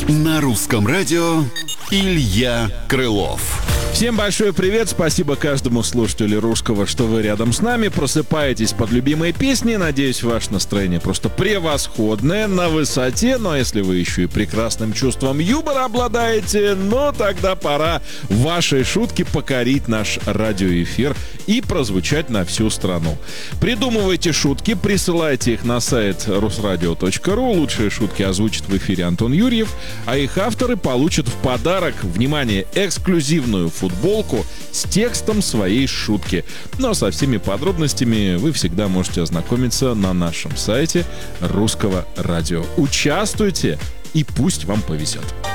На русском радио Илья Крылов. Всем большой привет, спасибо каждому слушателю русского, что вы рядом с нами, просыпаетесь под любимые песни. Надеюсь, ваше настроение просто превосходное, на высоте. Но если вы еще и прекрасным чувством юмора обладаете, тогда пора вашей шутки покорить наш радиоэфир и прозвучать на всю страну. Придумывайте шутки, присылайте их на сайт rusradio.ru. Лучшие шутки озвучит в эфире Антон Юрьев, а их авторы получат в подарок, внимание, эксклюзивную футболку с текстом своей шутки. Но со всеми подробностями вы всегда можете ознакомиться на нашем сайте Русского радио. Участвуйте, и пусть вам повезет.